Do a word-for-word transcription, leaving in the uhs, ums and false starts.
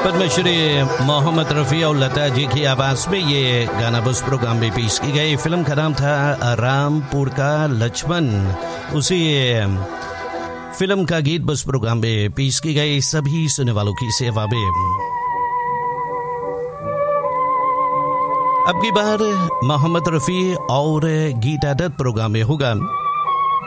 पद्मश्री मोहम्मद रफ़ी और लता जी की आवाज़ में ये गाना बस प्रोग्राम में पेश की गई। फिल्म का नाम था रामपुर का लक्ष्मण। उसी फिल्म का गीत बस प्रोग्राम में पेश की गई सभी सुनने वालों की सेवा में। अब की बार मोहम्मद रफ़ी और गीता दत्त प्रोग्राम में होगा।